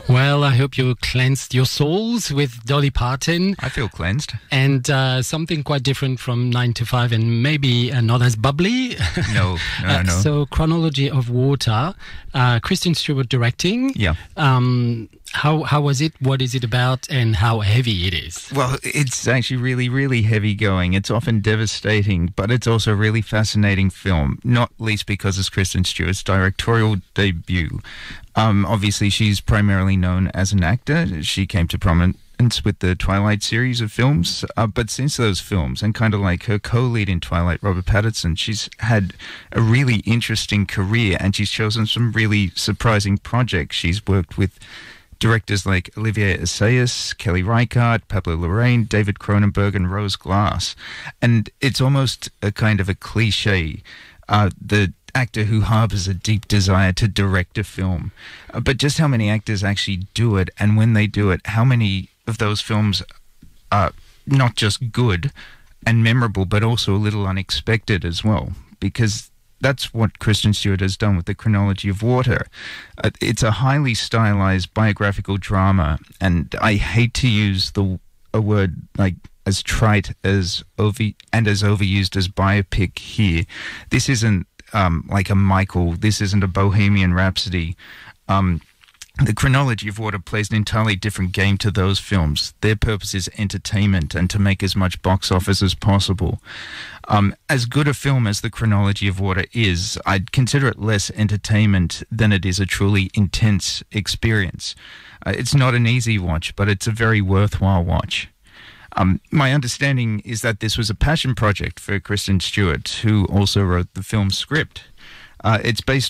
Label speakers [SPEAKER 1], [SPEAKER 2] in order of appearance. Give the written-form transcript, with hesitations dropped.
[SPEAKER 1] Well, I hope you cleansed your souls with Dolly Parton.
[SPEAKER 2] I feel cleansed.
[SPEAKER 1] And something quite different from 9 to 5 and maybe not as bubbly.
[SPEAKER 2] No.
[SPEAKER 1] So, Chronology of Water, Kristen Stewart directing.
[SPEAKER 2] Yeah.
[SPEAKER 1] How was it? What is it about? And how heavy it is?
[SPEAKER 2] Well, it's actually really, really heavy going. It's often devastating, but it's also a really fascinating film, not least because it's Kristen Stewart's directorial debut. Obviously, she's primarily known as an actor. She came to prominence with the Twilight series of films, but since those films, and kind of like her co-lead in Twilight, Robert Pattinson, she's had a really interesting career, and she's chosen some really surprising projects. She's worked with directors like Olivier Assayas, Kelly Reichardt, Pablo Larraín, David Cronenberg, and Rose Glass. And it's almost a kind of a cliche, the actor who harbors a deep desire to direct a film. But just how many actors actually do it, and when they do it, how many of those films are not just good and memorable, but also a little unexpected as well, because that's what Kristen Stewart has done with The Chronology of Water. It's a highly stylized biographical drama, and I hate to use a word like as trite as as overused as biopic here. This isn't like a Michael. This isn't a Bohemian Rhapsody. The Chronology of Water plays an entirely different game to those films. Their purpose is entertainment and to make as much box office as possible. As good a film as The Chronology of Water is, I'd consider it less entertainment than it is a truly intense experience. It's not an easy watch, but it's a very worthwhile watch. My understanding is that this was a passion project for Kristen Stewart, who also wrote the film's script. It's based